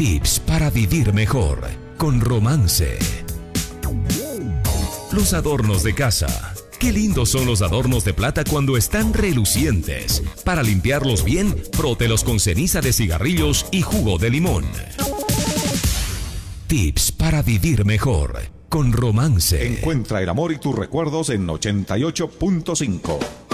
Tips para vivir mejor con Romance. Los adornos de casa. Qué lindos son los adornos de plata cuando están relucientes. Para limpiarlos bien, frótelos con ceniza de cigarrillos y jugo de limón. Tips para vivir mejor con Romance. Encuentra el amor y tus recuerdos en 88.5.